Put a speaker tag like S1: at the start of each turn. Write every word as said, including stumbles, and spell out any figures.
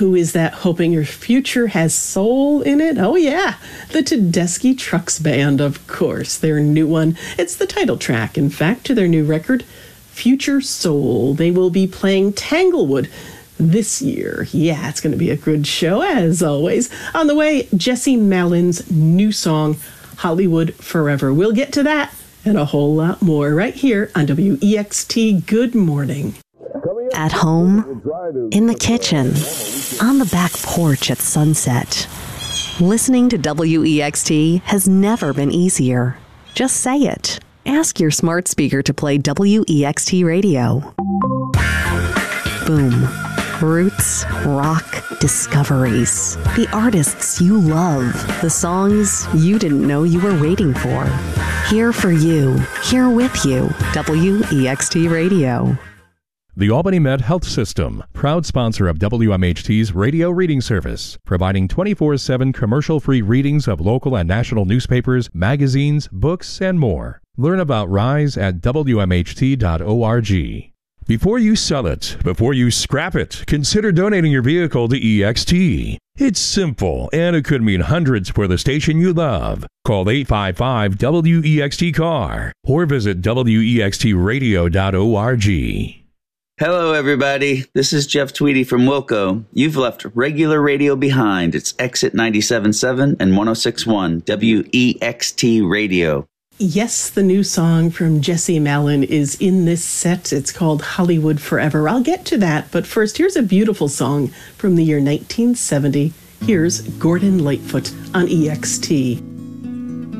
S1: Who is that hoping your future has soul in it? Oh yeah, the Tedeschi Trucks Band, of course. Their new one. It's the title track, in fact, to their new record, Future Soul. They will be playing Tanglewood this year. Yeah, it's going to be a good show, as always. On the way, Jesse Malin's new song, Hollywood Forever. We'll get to that and a whole lot more right here on W E X T. Good morning.
S2: At home, in the kitchen, on the back porch at sunset. Listening to W E X T has never been easier. Just say it. Ask your smart speaker to play W E X T radio. Boom. Roots, rock, discoveries. The artists you love. The songs you didn't know you were waiting for. Here for you. Here with you. W E X T Radio.
S3: The Albany Med Health System, proud sponsor of W M H T's radio reading service, providing twenty-four seven commercial-free readings of local and national newspapers, magazines, books, and more. Learn about RISE at W M H T dot org. Before you sell it, before you scrap it, consider donating your vehicle to E X T. It's simple, and it could mean hundreds for the station you love. Call eight five five W E X T C A R or visit W E X T radio dot org.
S4: Hello, everybody. This is Jeff Tweedy from Wilco. You've left regular radio behind. It's Exit ninety-seven point seven and one oh six point one W E X T Radio.
S1: Yes, the new song from Jesse Malin is in this set. It's called Hollywood Forever. I'll get to that, but first, here's a beautiful song from the year nineteen seventy. Here's Gordon Lightfoot on E X T.